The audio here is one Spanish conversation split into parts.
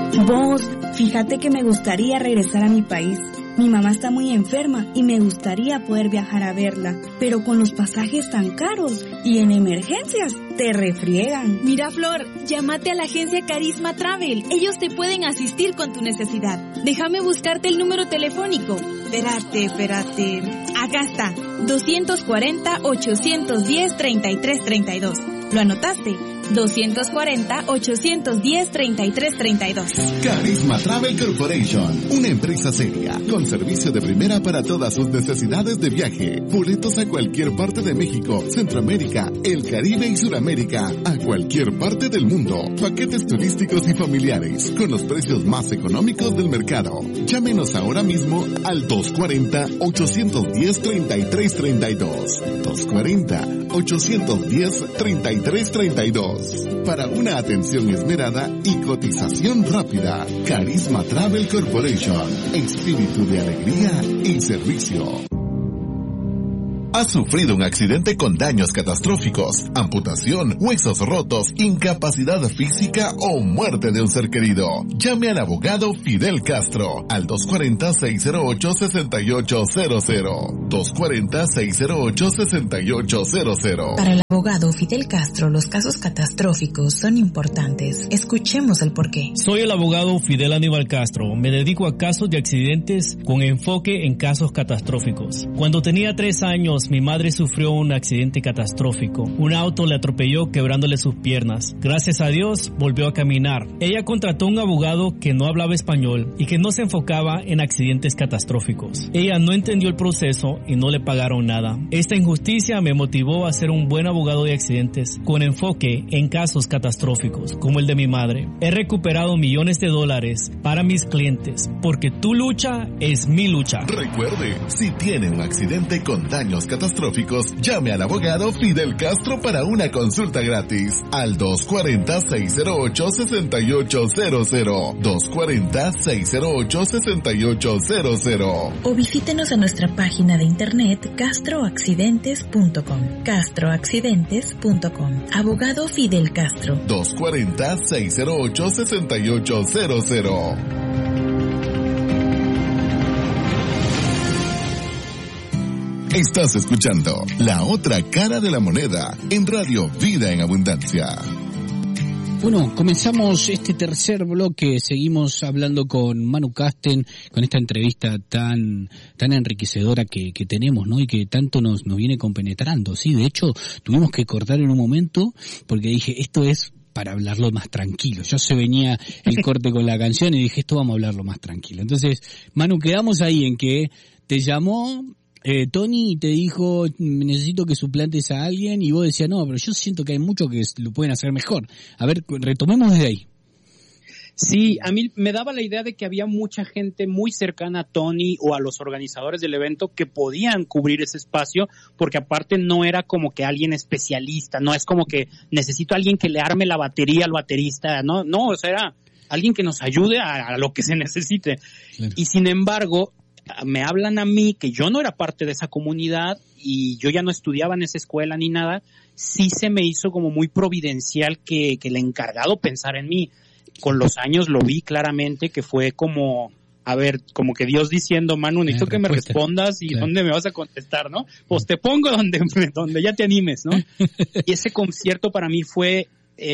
Vos, fíjate que me gustaría regresar a mi país. Mi mamá está muy enferma y me gustaría poder viajar a verla, pero con los pasajes tan caros y en emergencias te refriegan. Mira, Flor, llámate a la agencia Carisma Travel. Ellos te pueden asistir con tu necesidad. Déjame buscarte el número telefónico. Espérate. Acá está. 240-810-3332. ¿Lo anotaste? 240-810-3332. Carisma Travel Corporation, una empresa seria, con servicio de primera para todas sus necesidades de viaje. Boletos a cualquier parte de México, Centroamérica, el Caribe y Sudamérica, a cualquier parte del mundo. Paquetes turísticos y familiares, con los precios más económicos del mercado. Llámenos ahora mismo al 240-810-3332. 240-810-3332. Para una atención esmerada y cotización rápida. Carisma Travel Corporation. Espíritu de alegría y servicio. ¿Has sufrido un accidente con daños catastróficos, amputación, huesos rotos, incapacidad física o muerte de un ser querido? Llame al abogado Fidel Castro al 240-608-6800. 240-608-6800. Para el abogado Fidel Castro, los casos catastróficos son importantes. Escuchemos el porqué. Soy el abogado Fidel Aníbal Castro. Me dedico a casos de accidentes con enfoque en casos catastróficos. Cuando tenía 3 años, mi madre sufrió un accidente catastrófico. Un auto le atropelló quebrándole sus piernas. Gracias a Dios, volvió a caminar. Ella contrató un abogado que no hablaba español y que no se enfocaba en accidentes catastróficos. Ella no entendió el proceso y no le pagaron nada. Esta injusticia me motivó a ser un buen abogado de accidentes con enfoque en casos catastróficos, como el de mi madre. He recuperado millones de dólares para mis clientes, porque tu lucha es mi lucha. Recuerde, si tiene un accidente con daños catastróficos, llame al abogado Fidel Castro para una consulta gratis al 240-608-6800. 240-608-6800. O visítenos a nuestra página de internet castroaccidentes.com. castroaccidentes.com. Abogado Fidel Castro. 240-608-6800. Estás escuchando La Otra Cara de la Moneda en Radio Vida en Abundancia. Bueno, comenzamos este tercer bloque, seguimos hablando con Manu Kasten, con esta entrevista tan enriquecedora que tenemos, ¿no? Y que tanto nos viene compenetrando, ¿sí? De hecho, tuvimos que cortar en un momento porque dije, esto es para hablarlo más tranquilo. Ya se venía el corte con la canción y dije, esto vamos a hablarlo más tranquilo. Entonces, Manu, quedamos ahí en que te llamó Tony te dijo, necesito que suplantes a alguien, y vos decías, no, pero yo siento que hay muchos que lo pueden hacer mejor. A ver, retomemos desde ahí. Sí, a mí me daba la idea de que había mucha gente muy cercana a Tony o a los organizadores del evento que podían cubrir ese espacio, porque aparte no era como que alguien especialista, no es como que necesito a alguien que le arme la batería al baterista, no, o sea, era alguien que nos ayude a lo que se necesite. Claro. Y sin embargo, me hablan a mí, que yo no era parte de esa comunidad y yo ya no estudiaba en esa escuela ni nada. Sí se me hizo como muy providencial que el encargado pensara en mí. Con los años lo vi claramente que fue como, a ver, como que Dios diciendo, Manu, necesito que me respondas y ¿dónde me vas a contestar, no? Pues te pongo donde ya te animes, ¿no? Y ese concierto para mí fue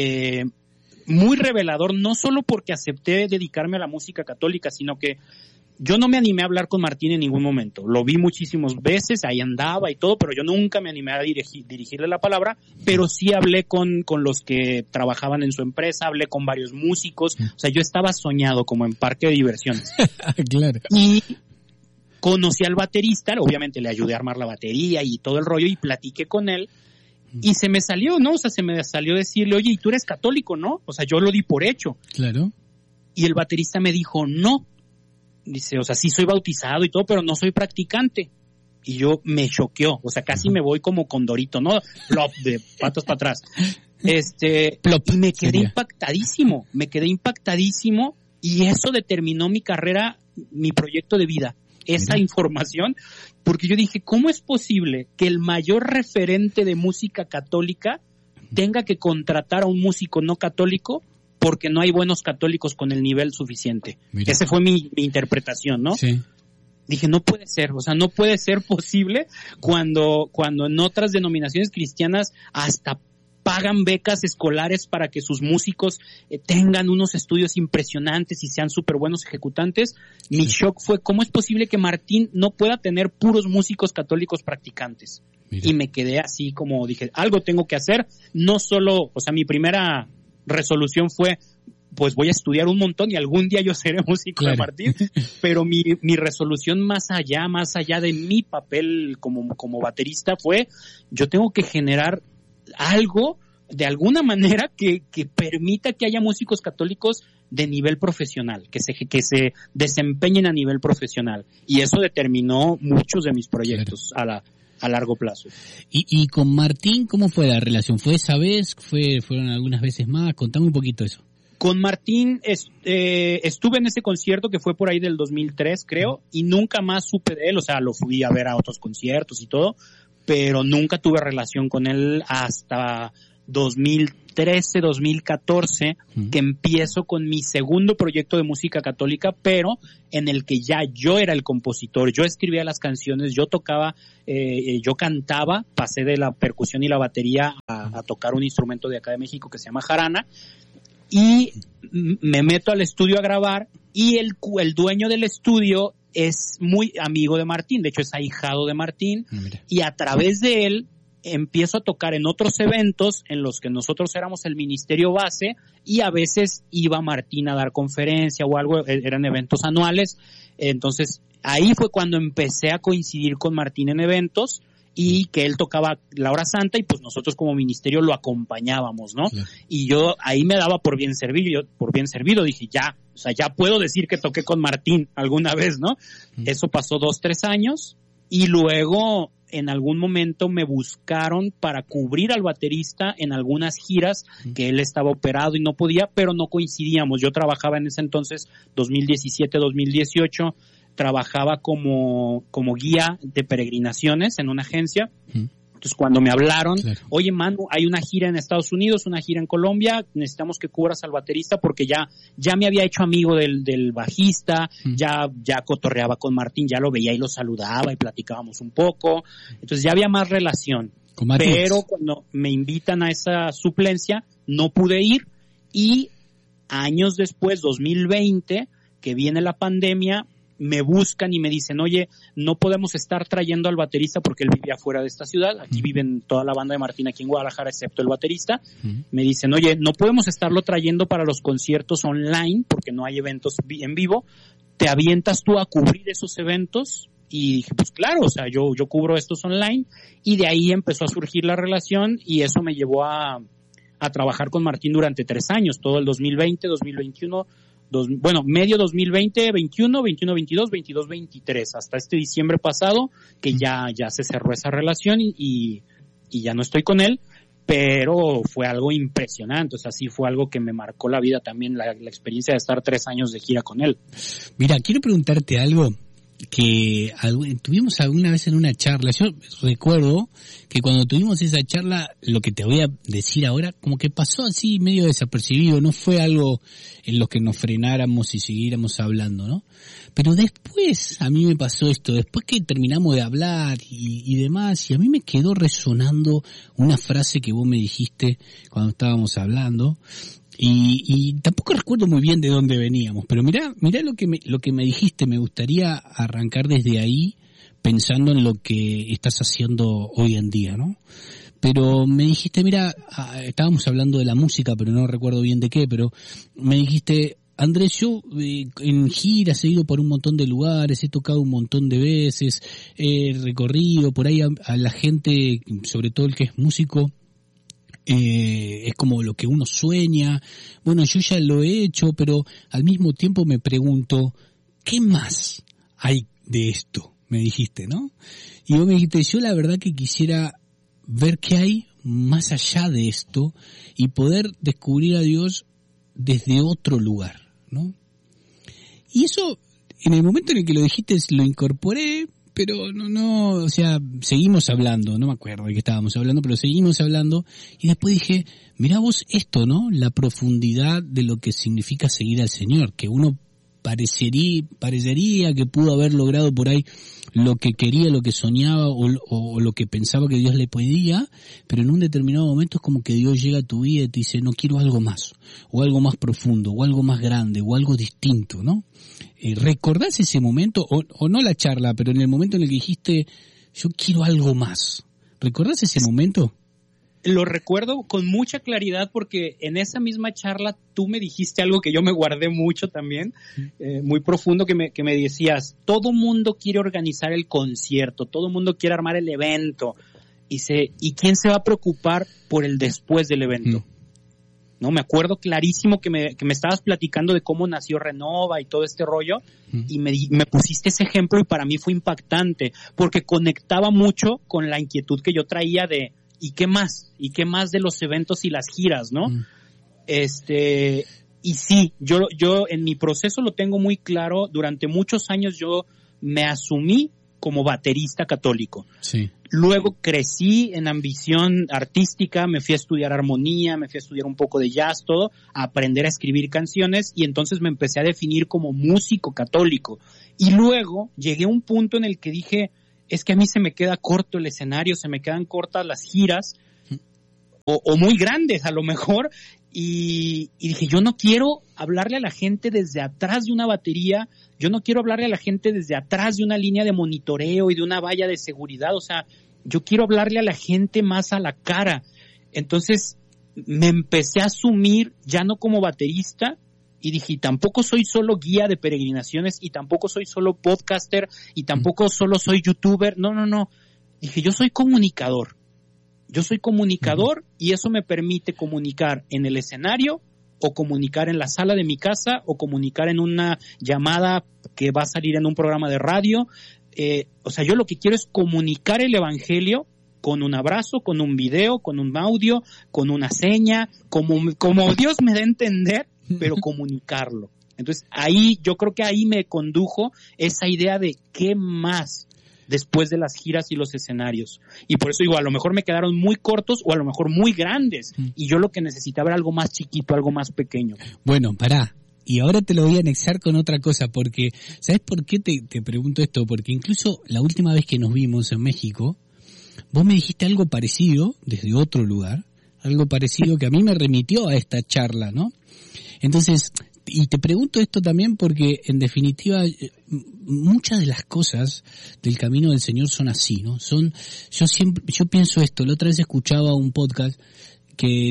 muy revelador, no solo porque acepté dedicarme a la música católica, sino que yo no me animé a hablar con Martín en ningún momento. Lo vi muchísimas veces, ahí andaba y todo, pero yo nunca me animé a dirigirle la palabra, pero sí hablé con los que trabajaban en su empresa, hablé con varios músicos. O sea, yo estaba soñado como en parque de diversiones. Claro. Y conocí al baterista, obviamente le ayudé a armar la batería y todo el rollo, y platiqué con él. Y se me salió, ¿no? O sea, se me salió decirle, oye, ¿y tú eres católico, no? O sea, yo lo di por hecho. Claro. Y el baterista me dijo, no. Dice, o sea, sí soy bautizado y todo, pero no soy practicante. Y yo me choqueó, o sea, casi me voy como Condorito, ¿no? Plop, de patas para atrás. Plop, y me quedé impactadísimo, y eso determinó mi carrera, mi proyecto de vida. Esa información, porque yo dije, ¿cómo es posible que el mayor referente de música católica tenga que contratar a un músico no católico porque no hay buenos católicos con el nivel suficiente. Mira. Esa fue mi interpretación, ¿no? Sí. Dije, no puede ser, o sea, no puede ser posible cuando en otras denominaciones cristianas hasta pagan becas escolares para que sus músicos tengan unos estudios impresionantes y sean súper buenos ejecutantes. Mi shock fue, ¿cómo es posible que Martín no pueda tener puros músicos católicos practicantes? Mira. Y me quedé así como dije, algo tengo que hacer, no solo, o sea, mi primera resolución fue, pues voy a estudiar un montón y algún día yo seré músico de Martín, pero mi resolución más allá de mi papel como baterista fue, yo tengo que generar algo de alguna manera que permita que haya músicos católicos de nivel profesional, que se desempeñen a nivel profesional, y eso determinó muchos de mis proyectos a largo plazo. ¿Y con Martín cómo fue la relación? ¿Fue esa vez? ¿Fueron algunas veces más? Contame un poquito eso. Con Martín estuve en ese concierto que fue por ahí del 2003, creo, y nunca más supe de él, o sea, lo fui a ver a otros conciertos y todo, pero nunca tuve relación con él hasta 2013, 2014, que empiezo con mi segundo proyecto de música católica, pero en el que ya yo era el compositor, yo escribía las canciones, yo tocaba, yo cantaba, pasé de la percusión y la batería a tocar un instrumento de acá de México que se llama jarana, y me meto al estudio a grabar, y el dueño del estudio es muy amigo de Martín, de hecho es ahijado de Martín, y a través de él empiezo a tocar en otros eventos en los que nosotros éramos el ministerio base, y a veces iba Martín a dar conferencia o algo, eran eventos anuales. Entonces ahí fue cuando empecé a coincidir con Martín en eventos, y que él tocaba la hora santa y pues nosotros como ministerio lo acompañábamos, ¿no? Claro. Y yo ahí me daba por bien servido, dije ya, o sea, ya puedo decir que toqué con Martín alguna vez, ¿no? Eso pasó 2-3 años, y luego en algún momento me buscaron para cubrir al baterista en algunas giras que él estaba operado y no podía, pero no coincidíamos. Yo trabajaba en ese entonces, 2017, 2018, trabajaba como guía de peregrinaciones en una agencia. Entonces cuando me hablaron, oye Manu, hay una gira en Estados Unidos, una gira en Colombia, necesitamos que cubras al baterista, porque ya me había hecho amigo del bajista, ya cotorreaba con Martín, ya lo veía y lo saludaba y platicábamos un poco, entonces ya había más relación. Pero cuando me invitan a esa suplencia, no pude ir, y años después, 2020, que viene la pandemia, me buscan y me dicen, oye, no podemos estar trayendo al baterista porque él vivía fuera de esta ciudad, aquí viven toda la banda de Martín aquí en Guadalajara excepto el baterista, me dicen, oye, no podemos estarlo trayendo para los conciertos online porque no hay eventos en vivo, ¿te avientas tú a cubrir esos eventos? Y dije, pues claro, o sea, yo cubro estos online, y de ahí empezó a surgir la relación, y eso me llevó a trabajar con Martín durante 3 años, todo el 2020, 2021, medio 2020, 21, 22, 23, hasta este diciembre pasado, que ya se cerró esa relación y ya no estoy con él, pero fue algo impresionante, o sea, sí fue algo que me marcó la vida también, la experiencia de estar 3 años de gira con él. Mira, quiero preguntarte algo que tuvimos alguna vez en una charla. Yo recuerdo que cuando tuvimos esa charla, lo que te voy a decir ahora, como que pasó así medio desapercibido, no fue algo en lo que nos frenáramos y siguiéramos hablando, ¿no? Pero después a mí me pasó esto, después que terminamos de hablar y demás, y a mí me quedó resonando una frase que vos me dijiste cuando estábamos hablando, y tampoco recuerdo muy bien de dónde veníamos, pero mirá lo que me dijiste. Me gustaría arrancar desde ahí pensando en lo que estás haciendo hoy en día, ¿no? Pero me dijiste, mira, estábamos hablando de la música, pero no recuerdo bien de qué, pero me dijiste, Andrés, yo en giras he ido por un montón de lugares, he tocado un montón de veces, he recorrido por ahí a la gente, sobre todo el que es músico, es como lo que uno sueña. Bueno, yo ya lo he hecho, pero al mismo tiempo me pregunto, ¿qué más hay de esto? Me dijiste, ¿no? Y vos me dijiste, yo la verdad que quisiera ver qué hay más allá de esto y poder descubrir a Dios desde otro lugar, ¿no? Y eso, en el momento en el que lo dijiste, lo incorporé, pero no, o sea, seguimos hablando, no me acuerdo de qué estábamos hablando, pero seguimos hablando, y después dije, mirá vos esto, ¿no? La profundidad de lo que significa seguir al Señor, que uno parecería que pudo haber logrado por ahí lo que quería, lo que soñaba o lo que pensaba que Dios le pedía, pero en un determinado momento es como que Dios llega a tu vida y te dice, no, quiero algo más, o algo más profundo, o algo más grande, o algo distinto, ¿no? ¿Recordás ese momento, o no la charla, pero en el momento en el que dijiste, yo quiero algo más? ¿Recordás ese momento? Lo recuerdo con mucha claridad porque en esa misma charla tú me dijiste algo que yo me guardé mucho también, muy profundo, que me decías, todo mundo quiere organizar el concierto, todo mundo quiere armar el evento, ¿y quién se va a preocupar por el después del evento? No, me acuerdo clarísimo que me estabas platicando de cómo nació Renova y todo este rollo, y me pusiste ese ejemplo y para mí fue impactante, porque conectaba mucho con la inquietud que yo traía de ¿y qué más? ¿Y qué más de los eventos y las giras, no? Y sí, yo en mi proceso lo tengo muy claro. Durante muchos años yo me asumí como baterista católico. Sí. Luego crecí en ambición artística, me fui a estudiar armonía, me fui a estudiar un poco de jazz, todo, a aprender a escribir canciones, y entonces me empecé a definir como músico católico. Y luego llegué a un punto en el que dije, es que a mí se me queda corto el escenario, se me quedan cortas las giras, o muy grandes a lo mejor, y dije, yo no quiero hablarle a la gente desde atrás de una batería, yo no quiero hablarle a la gente desde atrás de una línea de monitoreo y de una valla de seguridad, o sea, yo quiero hablarle a la gente más a la cara. Entonces me empecé a asumir ya no como baterista, y dije, tampoco soy solo guía de peregrinaciones, y tampoco soy solo podcaster, y tampoco solo soy youtuber, no. Dije, yo soy comunicador. Y eso me permite comunicar en el escenario, o comunicar en la sala de mi casa, o comunicar en una llamada que va a salir en un programa de radio. O sea, yo lo que quiero es comunicar el evangelio con un abrazo, con un video, con un audio, con una seña, como Dios me dé a entender, pero comunicarlo. Entonces yo creo que ahí me condujo esa idea de qué más después de las giras y los escenarios. Y por eso digo, a lo mejor me quedaron muy cortos o a lo mejor muy grandes, y yo lo que necesitaba era algo más chiquito, algo más pequeño. Bueno, pará. Y ahora te lo voy a anexar con otra cosa, porque ¿sabes por qué te pregunto esto? Porque incluso la última vez que nos vimos en México, vos me dijiste algo parecido desde otro lugar, algo parecido que a mí me remitió a esta charla, ¿no? Entonces, y te pregunto esto también porque, en definitiva, muchas de las cosas del camino del Señor son así, ¿no? Yo pienso esto. La otra vez escuchaba un podcast que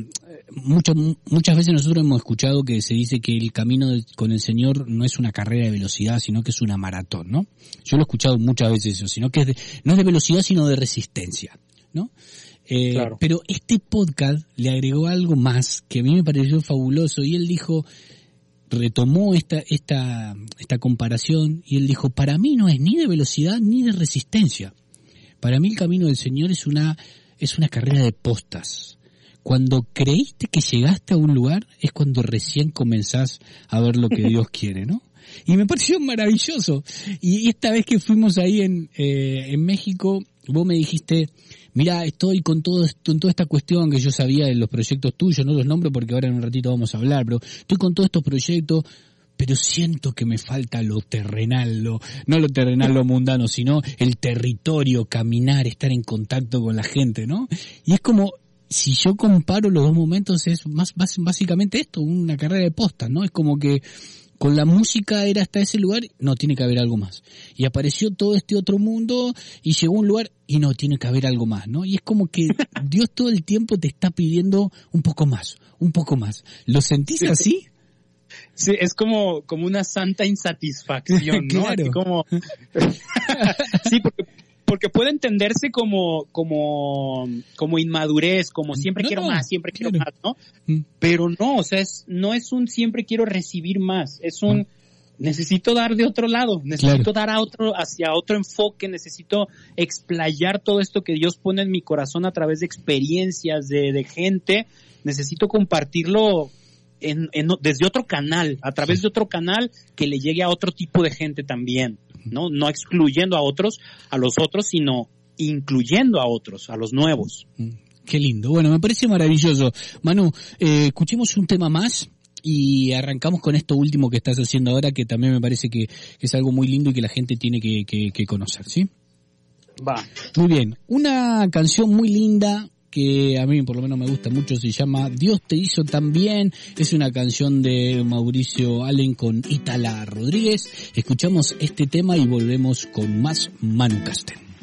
muchas veces nosotros hemos escuchado que se dice que el camino con el Señor no es una carrera de velocidad, sino que es una maratón, ¿no? Yo lo he escuchado muchas veces eso, sino que no es de velocidad, sino de resistencia, ¿no? Claro. Pero este podcast le agregó algo más que a mí me pareció fabuloso, y él dijo, retomó esta comparación, y él dijo, para mí no es ni de velocidad ni de resistencia. Para mí el camino del Señor es una carrera de postas. Cuando creíste que llegaste a un lugar es cuando recién comenzás a ver lo que Dios quiere, ¿no? Y me pareció maravilloso. Y esta vez que fuimos ahí en México, vos me dijiste, mirá, estoy con toda esta cuestión que yo sabía de los proyectos tuyos, no los nombro porque ahora en un ratito vamos a hablar, pero estoy con todos estos proyectos, pero siento que me falta lo terrenal, no lo terrenal, lo mundano, sino el territorio, caminar, estar en contacto con la gente, ¿no? Y es como, si yo comparo los dos momentos, es básicamente esto, una carrera de postas, ¿no? Es como que con la música era hasta ese lugar, no, tiene que haber algo más. Y apareció todo este otro mundo y llegó a un lugar y no, tiene que haber algo más, ¿no? Y es como que Dios todo el tiempo te está pidiendo un poco más, un poco más. ¿Lo sentís así? Sí, es como una santa insatisfacción, ¿no? Claro. Así como... Sí, porque puede entenderse como inmadurez, como siempre quiero más, ¿no? Pero no, o sea, no es un siempre quiero recibir más, es un necesito dar de otro lado, necesito dar hacia otro enfoque, necesito explayar todo esto que Dios pone en mi corazón a través de experiencias, de gente, necesito compartirlo desde otro canal, a través de otro canal que le llegue a otro tipo de gente también. ¿no? No excluyendo a los otros, sino incluyendo a otros, a los nuevos. Qué lindo. Bueno, me parece maravilloso. Manu, escuchemos un tema más y arrancamos con esto último que estás haciendo ahora, que también me parece que es algo muy lindo y que la gente tiene que conocer, ¿sí? Va. Muy bien. Una canción muy linda que a mí por lo menos me gusta mucho, se llama Dios te hizo tan bien. Es una canción de Mauricio Allen con Itala Rodríguez. Escuchamos este tema y volvemos con más Manu Casten.